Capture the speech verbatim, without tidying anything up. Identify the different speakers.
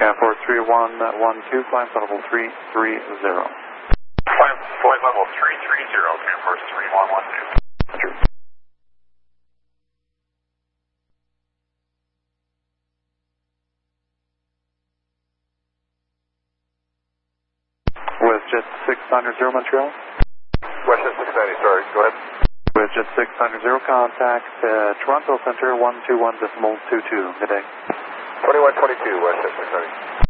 Speaker 1: Sky four three one one two, climb level three three zero.
Speaker 2: Climb flight level three three zero, Sky four three one one two.
Speaker 1: WestJet six hundred Montreal.
Speaker 2: WestJet six ninety, sorry, go ahead.
Speaker 1: WestJet six hundred, contact uh, Toronto Center one two one decimal two two. Good day.
Speaker 2: twenty-one twenty-two, WestJet six ninety.